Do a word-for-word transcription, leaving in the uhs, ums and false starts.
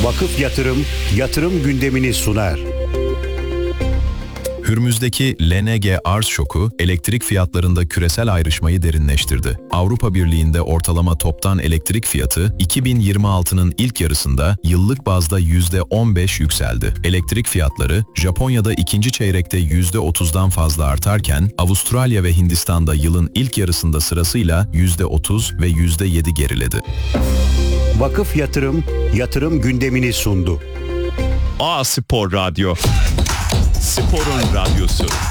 Vakıf Yatırım, yatırım gündemini sunar. Hürmüz'deki L N G arz şoku, elektrik fiyatlarında küresel ayrışmayı derinleştirdi. Avrupa Birliği'nde ortalama toptan elektrik fiyatı iki bin yirmi altının ilk yarısında yıllık bazda yüzde on beş yükseldi. Elektrik fiyatları Japonya'da ikinci çeyrekte yüzde otuzdan fazla artarken, Avustralya ve Hindistan'da yılın ilk yarısında sırasıyla yüzde otuz ve yüzde yedi geriledi. Vakıf Yatırım, yatırım gündemini sundu. A Spor Radyo. Sporun radyosu.